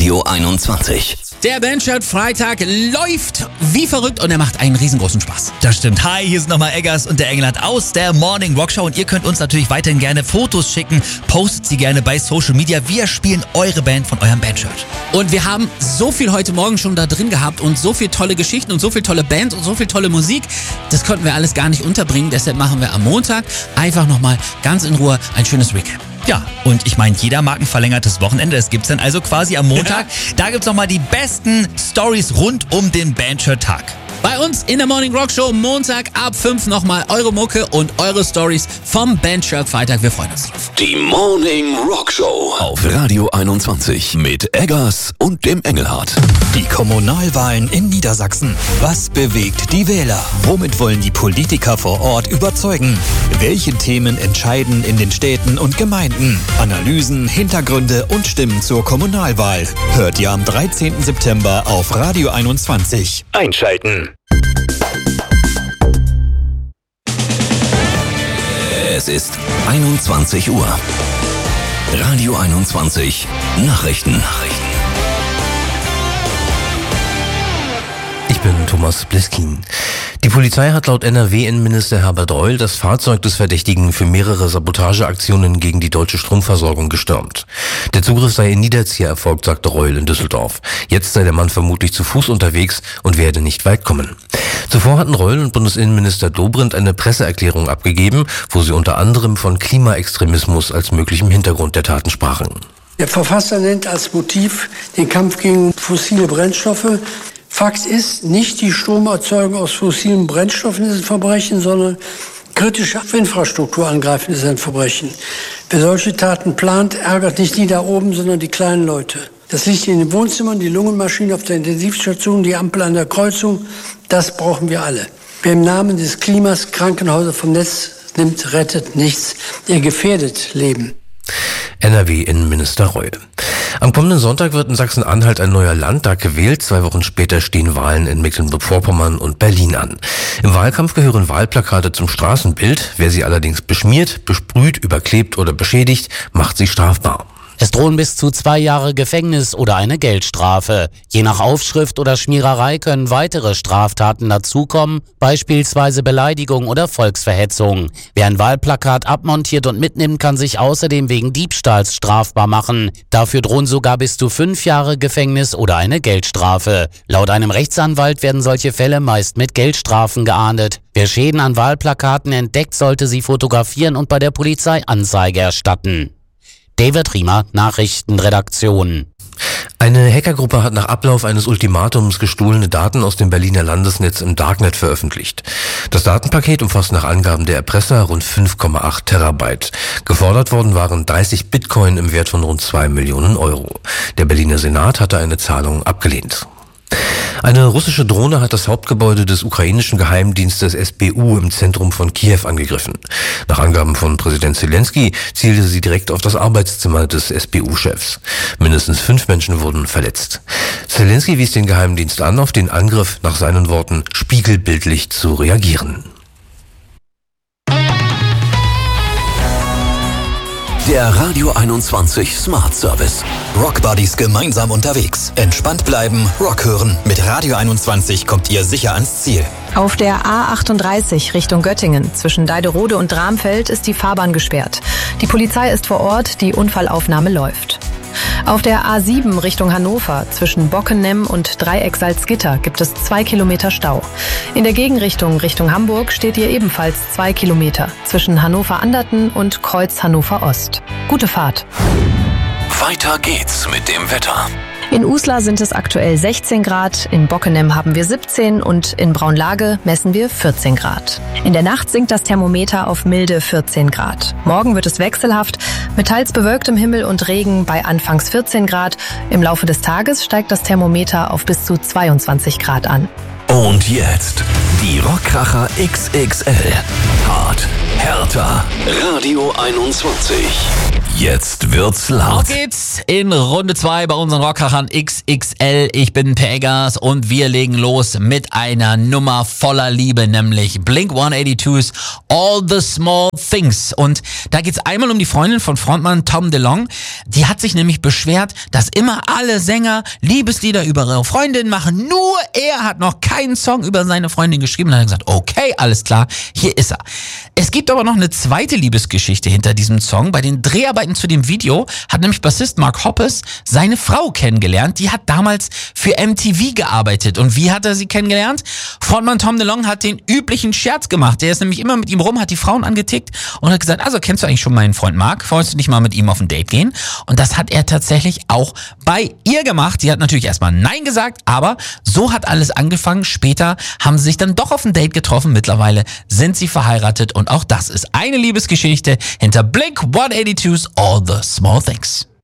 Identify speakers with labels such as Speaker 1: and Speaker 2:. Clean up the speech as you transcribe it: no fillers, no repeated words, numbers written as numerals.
Speaker 1: Radio 21.
Speaker 2: Der Bandshirt Freitag läuft wie verrückt und er macht einen riesengroßen Spaß.
Speaker 3: Das stimmt. Hi, hier ist nochmal Eggers und der Engelhardt aus der Morning Rock Show und ihr könnt uns natürlich weiterhin gerne Fotos schicken. Postet sie gerne bei Social Media. Wir spielen eure Band von eurem Bandshirt.
Speaker 2: Und wir haben so viel heute Morgen schon da drin gehabt und so viel tolle Geschichten und so viel tolle Bands und so viel tolle Musik. Das konnten wir alles gar nicht unterbringen. Deshalb machen wir am Montag einfach nochmal ganz in Ruhe ein schönes Recap.
Speaker 3: Ja, und ich meine, jeder mag ein verlängertes Wochenende. Das gibt's dann also quasi am Montag. Da gibt's nochmal die besten Stories rund um den Bandshirt-Tag.
Speaker 2: Bei uns in der Morning Rock Show Montag ab 5 nochmal eure Mucke und eure Stories vom Bandshirt Freitag. Wir freuen uns drauf.
Speaker 1: Die Morning Rock Show auf Radio 21 mit Eggers und dem Engelhardt.
Speaker 4: Die Kommunalwahlen in Niedersachsen. Was bewegt die Wähler? Womit wollen die Politiker vor Ort überzeugen? Welche Themen entscheiden in den Städten und Gemeinden? Analysen, Hintergründe und Stimmen zur Kommunalwahl. Hört ihr am 13. September auf Radio 21. Einschalten.
Speaker 1: Es ist 21 Uhr. Radio 21 Nachrichten.
Speaker 5: Ich bin Thomas Bliskin. Die Polizei hat laut NRW-Innenminister Herbert Reul das Fahrzeug des Verdächtigen für mehrere Sabotageaktionen gegen die deutsche Stromversorgung gestürmt. Der Zugriff sei in Niederzieher erfolgt, sagte Reul in Düsseldorf. Jetzt sei der Mann vermutlich zu Fuß unterwegs und werde nicht weit kommen. Zuvor hatten Reul und Bundesinnenminister Dobrindt eine Presseerklärung abgegeben, wo sie unter anderem von Klimaextremismus als möglichem Hintergrund der Taten sprachen.
Speaker 6: Der Verfasser nennt als Motiv den Kampf gegen fossile Brennstoffe. Fakt ist, nicht die Stromerzeugung aus fossilen Brennstoffen ist ein Verbrechen, sondern kritische Infrastruktur angreifen ist ein Verbrechen. Wer solche Taten plant, ärgert nicht die da oben, sondern die kleinen Leute. Das Licht in den Wohnzimmern, die Lungenmaschine auf der Intensivstation, die Ampel an der Kreuzung, das brauchen wir alle. Wer im Namen des Klimas Krankenhäuser vom Netz nimmt, rettet nichts. Er gefährdet Leben.
Speaker 5: NRW-Innenminister Reul. Am kommenden Sonntag wird in Sachsen-Anhalt ein neuer Landtag gewählt. 2 Wochen später stehen Wahlen in Mecklenburg-Vorpommern und Berlin an. Im Wahlkampf gehören Wahlplakate zum Straßenbild. Wer sie allerdings beschmiert, besprüht, überklebt oder beschädigt, macht sie strafbar.
Speaker 7: Es drohen bis zu 2 Jahre Gefängnis oder eine Geldstrafe. Je nach Aufschrift oder Schmiererei können weitere Straftaten dazukommen, beispielsweise Beleidigung oder Volksverhetzung. Wer ein Wahlplakat abmontiert und mitnimmt, kann sich außerdem wegen Diebstahls strafbar machen. Dafür drohen sogar bis zu 5 Jahre Gefängnis oder eine Geldstrafe. Laut einem Rechtsanwalt werden solche Fälle meist mit Geldstrafen geahndet. Wer Schäden an Wahlplakaten entdeckt, sollte sie fotografieren und bei der Polizei Anzeige erstatten. David Riemer, Nachrichtenredaktion.
Speaker 5: Eine Hackergruppe hat nach Ablauf eines Ultimatums gestohlene Daten aus dem Berliner Landesnetz im Darknet veröffentlicht. Das Datenpaket umfasst nach Angaben der Erpresser rund 5,8 Terabyte. Gefordert worden waren 30 Bitcoin im Wert von rund 2 Millionen Euro. Der Berliner Senat hatte eine Zahlung abgelehnt. Eine russische Drohne hat das Hauptgebäude des ukrainischen Geheimdienstes SBU im Zentrum von Kiew angegriffen. Nach Angaben von Präsident Zelensky zielte sie direkt auf das Arbeitszimmer des SBU-Chefs. Mindestens 5 Menschen wurden verletzt. Zelensky wies den Geheimdienst an, auf den Angriff nach seinen Worten spiegelbildlich zu reagieren.
Speaker 1: Der Radio 21 Smart Service.
Speaker 4: Rock Buddies gemeinsam unterwegs. Entspannt bleiben, Rock hören. Mit Radio 21 kommt ihr sicher ans Ziel.
Speaker 8: Auf der A38 Richtung Göttingen zwischen Deiderode und Dramfeld ist die Fahrbahn gesperrt. Die Polizei ist vor Ort, die Unfallaufnahme läuft. Auf der A7 Richtung Hannover zwischen Bockenem und Dreieck Salzgitter gibt es 2 Kilometer Stau. In der Gegenrichtung Richtung Hamburg steht ihr ebenfalls 2 Kilometer zwischen Hannover-Anderten und Kreuz Hannover-Ost. Gute Fahrt.
Speaker 1: Weiter geht's mit dem Wetter.
Speaker 8: In Uslar sind es aktuell 16 Grad, in Bockenem haben wir 17 und in Braunlage messen wir 14 Grad. In der Nacht sinkt das Thermometer auf milde 14 Grad. Morgen wird es wechselhaft, mit teils bewölktem Himmel und Regen bei anfangs 14 Grad. Im Laufe des Tages steigt das Thermometer auf bis zu 22 Grad an.
Speaker 1: Und jetzt die Rockkracher XXL. Hart, härter, Radio 21. Jetzt wird's
Speaker 2: Auf
Speaker 1: laut.
Speaker 2: geht's in Runde 2 bei unseren Rockkrachern XXL. Ich bin Per Eggers und wir legen los mit einer Nummer voller Liebe, nämlich Blink-182's All the Small Things. Und da geht's einmal um die Freundin von Frontmann Tom DeLonge. Die hat sich nämlich beschwert, dass immer alle Sänger Liebeslieder über ihre Freundin machen. Nur er hat noch keinen Song über seine Freundin geschrieben. Dann hat er gesagt, okay, alles klar, hier ist er. Es gibt aber noch eine zweite Liebesgeschichte hinter diesem Song. Bei den Dreharbeiten zu dem Video hat nämlich Bassist Mark Hoppus seine Frau kennengelernt. Die hat damals für MTV gearbeitet. Und wie hat er sie kennengelernt? Frontmann Tom DeLonge hat den üblichen Scherz gemacht. Der ist nämlich immer mit ihm rum, hat die Frauen angetickt und hat gesagt, also kennst du eigentlich schon meinen Freund Mark? Wolltest du nicht mal mit ihm auf ein Date gehen? Und das hat er tatsächlich auch bei ihr gemacht. Sie hat natürlich erstmal Nein gesagt, aber so hat alles angefangen. Später haben sie sich dann doch auf ein Date getroffen. Mittlerweile sind sie verheiratet und auch das ist eine Liebesgeschichte hinter Blink-182's All the Small Things.